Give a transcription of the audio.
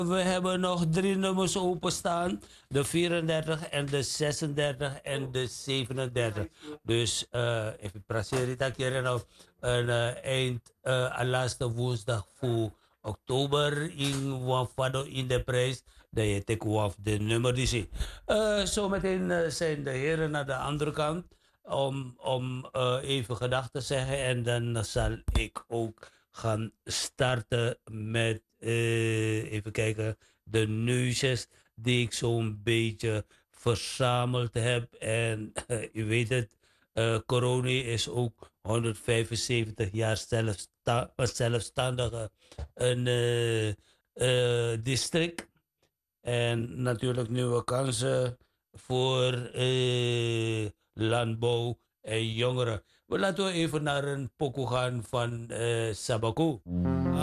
We hebben nog 3 nummers openstaan. De 34 en de 36 en de 37. Dus even praten dat keer nou een eind laatste woensdag voor oktober in Wanfado in de prijs. Dat je tek af de nummer die zie. Zometeen zijn de heren naar de andere kant om even gedachten te zeggen. En dan zal ik ook gaan starten met, even kijken, de nieuwsjes die ik zo'n beetje verzameld heb. En u weet het, corona is ook 175 jaar zelfstandige een district. En natuurlijk nieuwe kansen voor landbouw en jongeren. Maar laten we even naar een pokoe gaan van Sabaku.